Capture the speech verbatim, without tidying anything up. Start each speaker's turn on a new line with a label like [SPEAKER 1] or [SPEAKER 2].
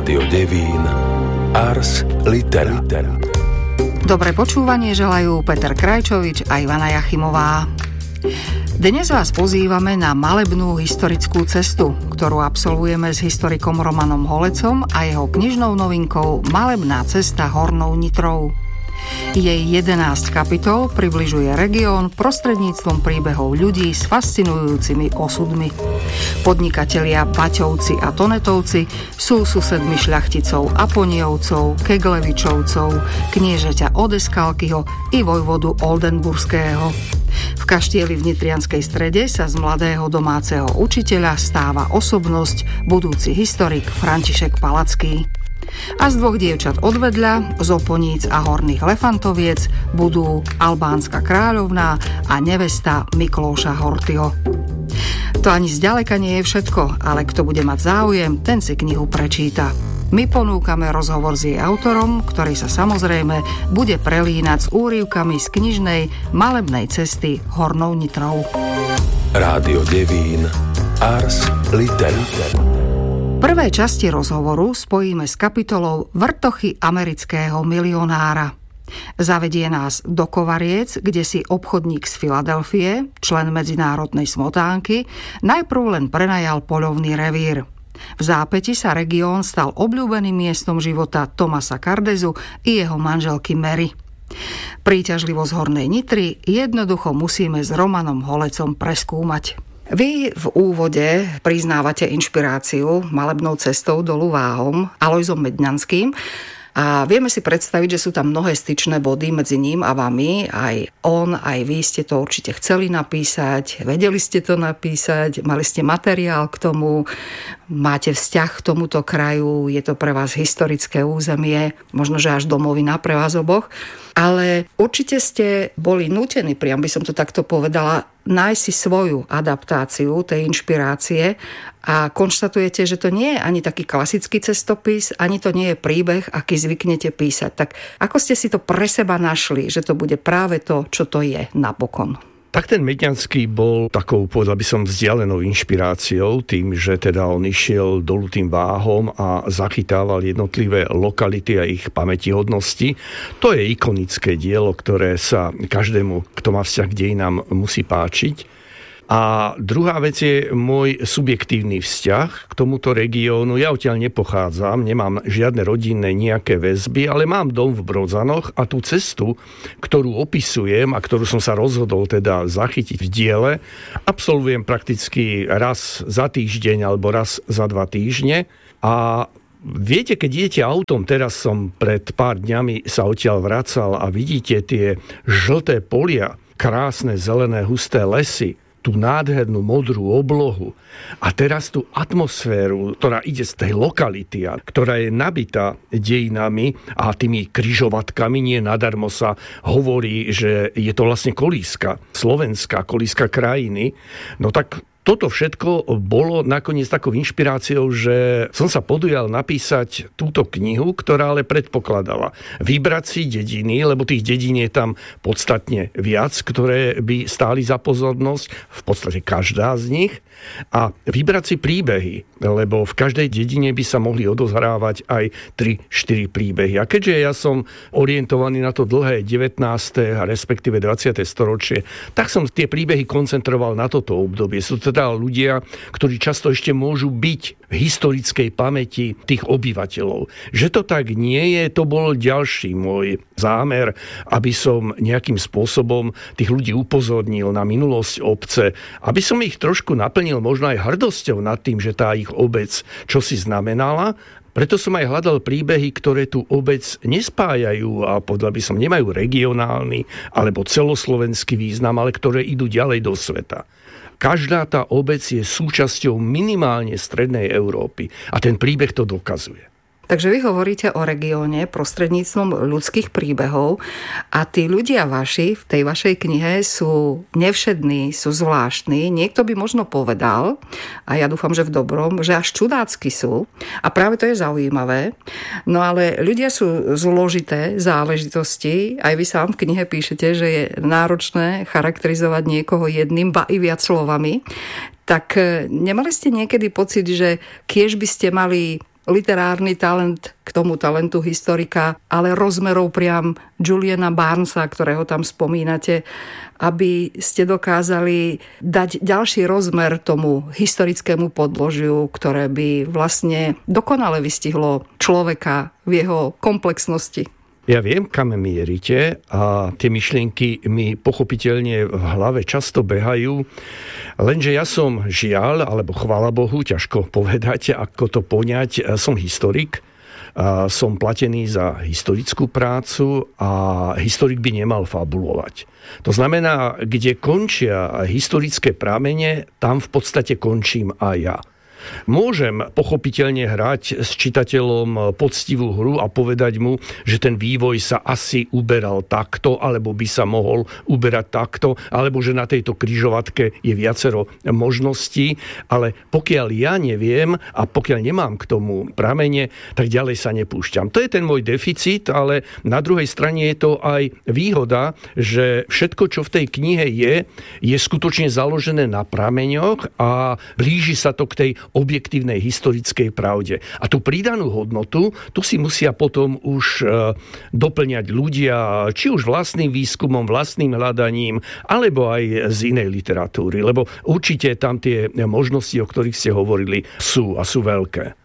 [SPEAKER 1] Rádio Devín Ars Litera.
[SPEAKER 2] Dobré počúvanie želajú Peter Krajčovič a Ivana Jachimová. Dnes vás pozývame na malebnú historickú cestu, ktorú absolvujeme s historikom Romanom Holecom a jeho knižnou novinkou Malebná cesta Hornou Nitrou. Jej jedenásť kapitol približuje región prostredníctvom príbehov ľudí s fascinujúcimi osudmi. Podnikatelia Baťovci a Tonetovci sú susedmi šľachticov Aponiovcov, Keglevičovcov, kniežaťa Odeskalkyho i vojvodu Oldenburského. V kaštieli v Nitrianskej Strede sa z mladého domáceho učiteľa stáva osobnosť, budúci historik František Palacký. A z dvoch dievčat odvedľa, z Oponíc a Horných Lefantoviec, budú albánska kráľovná a nevesta Miklóša Horthyho. To ani zďaleka nie je všetko, ale kto bude mať záujem, ten si knihu prečíta. My ponúkame rozhovor s jej autorom, ktorý sa samozrejme bude prelínať s úryvkami z knižnej malebnej cesty Hornou Nitrou.
[SPEAKER 1] Rádio Devín Ars Litera.
[SPEAKER 2] Prvé časti rozhovoru spojíme s kapitolou Vrtochy amerického milionára. Zavedie nás do Kovariec, kde si obchodník z Filadelfie, člen medzinárodnej smotánky, najprv len prenajal poľovný revír. V zápäti sa región stal obľúbeným miestom života Thomasa Cardezu i jeho manželky Mary. Príťažlivosť Hornej Nitry jednoducho musíme s Romanom Holecom preskúmať. Vy v úvode priznávate inšpiráciu malebnou cestou dolu Váhom Alojzom Medňanským a vieme si predstaviť, že sú tam mnohé styčné body medzi ním a vami. Aj on, aj vy ste to určite chceli napísať, vedeli ste to napísať, mali ste materiál k tomu, máte vzťah k tomuto kraju, je to pre vás historické územie, možno, že až domovina pre vás oboch. Ale určite ste boli nútení, priam by som to takto povedala, nájsť si svoju adaptáciu tej inšpirácie a konštatujete, že to nie je ani taký klasický cestopis, ani to nie je príbeh, aký zvyknete písať. Tak ako ste si to pre seba našli, že to bude práve to, čo to je napokon?
[SPEAKER 3] Tak ten Medňanský bol takou, povedal by som, vzdialenou inšpiráciou tým, že teda on išiel dolu tým Váhom a zachytával jednotlivé lokality a ich pamätihodnosti. To je ikonické dielo, ktoré sa každému, kto má vzťah k dejinám, musí páčiť. A druhá vec je môj subjektívny vzťah k tomuto regiónu. Ja odtiaľ nepochádzam, nemám žiadne rodinné nejaké väzby, ale mám dom v Brodzanoch a tú cestu, ktorú opisujem a ktorú som sa rozhodol teda zachytiť v diele, absolvujem prakticky raz za týždeň alebo raz za dva týždne. A viete, keď idete autom, teraz som pred pár dňami sa odtiaľ vracal a vidíte tie žlté polia, krásne zelené husté lesy, tú nádhernú modrú oblohu a teraz tú atmosféru, ktorá ide z tej lokality, ktorá je nabitá dejinami a tými križovatkami, nie nadarmo sa hovorí, že je to vlastne kolíska, slovenská kolíska krajiny, no tak toto všetko bolo nakoniec takou inšpiráciou, že som sa podujal napísať túto knihu, ktorá ale predpokladala vybrať si dediny, lebo tých dedín je tam podstatne viac, ktoré by stáli za pozornosť, v podstate každá z nich, a vybrať si príbehy, lebo v každej dedine by sa mohli odohrávať aj tri štyri príbehy. A keďže ja som orientovaný na to dlhé devätnáste a respektíve dvadsiate storočie, tak som tie príbehy koncentroval na toto obdobie. Sú teda ľudia, ktorí často ešte môžu byť v historickej pamäti tých obyvateľov. Že to tak nie je, to bol ďalší môj zámer, aby som nejakým spôsobom tých ľudí upozornil na minulosť obce, aby som ich trošku naplnil možno aj hrdosťou nad tým, že tá ich obec čosi znamenala. Preto som aj hľadal príbehy, ktoré tú obec nespájajú a podľa by som nemajú regionálny alebo celoslovenský význam, ale ktoré idú ďalej do sveta. Každá tá obec je súčasťou minimálne strednej Európy a ten príbeh to dokazuje.
[SPEAKER 2] Takže vy hovoríte o regióne prostredníctvom ľudských príbehov a tí ľudia vaši v tej vašej knihe sú nevšední, sú zvláštni. Niekto by možno povedal, a ja dúfam, že v dobrom, že až čudácky sú. A práve to je zaujímavé. No ale ľudia sú zložité záležitosti. Aj vy sám v knihe píšete, že je náročné charakterizovať niekoho jedným, ba i viac slovami. Tak nemali ste niekedy pocit, že kiež by ste mali literárny talent k tomu talentu historika, ale rozmerov priam Juliana Barnesa, ktorého tam spomínate, aby ste dokázali dať ďalší rozmer tomu historickému podložiu, ktoré by vlastne dokonale vystihlo človeka v jeho komplexnosti.
[SPEAKER 3] Ja viem, kam mierite a tie myšlienky mi pochopiteľne v hlave často behajú, lenže ja som žiaľ, alebo chvála Bohu, ťažko povedať, ako to poňať, som historik, a som platený za historickú prácu a historik by nemal fabulovať. To znamená, kde končia historické pramene, tam v podstate končím aj ja. Môžem pochopiteľne hrať s čitateľom poctivú hru a povedať mu, že ten vývoj sa asi uberal takto, alebo by sa mohol uberať takto, alebo že na tejto križovatke je viacero možností, ale pokiaľ ja neviem a pokiaľ nemám k tomu pramene, tak ďalej sa nepúšťam. To je ten môj deficit, ale na druhej strane je to aj výhoda, že všetko, čo v tej knihe je, je skutočne založené na prameňoch a blíži sa to k tej objektívnej historickej pravde. A tú pridanú hodnotu, tu si musia potom už doplňať ľudia, či už vlastným výskumom, vlastným hľadaním, alebo aj z inej literatúry. Lebo určite tam tie možnosti, o ktorých ste hovorili, sú a sú veľké.